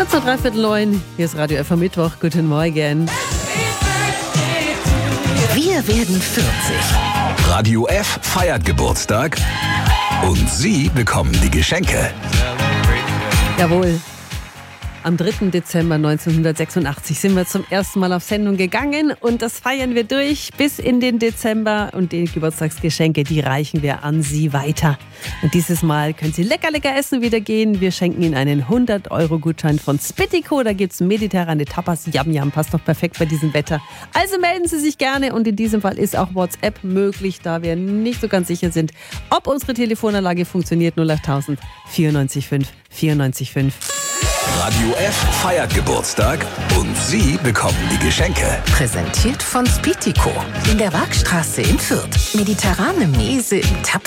Kurz nach 8:45. Hier ist Radio F am Mittwoch. Guten Morgen. Wir werden 40. Radio F feiert Geburtstag und Sie bekommen die Geschenke. Jawohl. Am 3. Dezember 1986 sind wir zum ersten Mal auf Sendung gegangen und das feiern wir durch bis in den Dezember und die Geburtstagsgeschenke, die reichen wir an Sie weiter. Und dieses Mal können Sie lecker essen wieder gehen. Wir schenken Ihnen einen 100-Euro-Gutschein von Spittico. Da gibt es mediterrane Tapas. Yum, passt doch perfekt bei diesem Wetter. Also melden Sie sich gerne und in diesem Fall ist auch WhatsApp möglich, da wir nicht so ganz sicher sind, ob unsere Telefonanlage funktioniert. 08000 94 5 94 5. Radio F feiert Geburtstag und Sie bekommen die Geschenke. Präsentiert von Spittico in der Waagstraße in Fürth. Mediterrane Mese im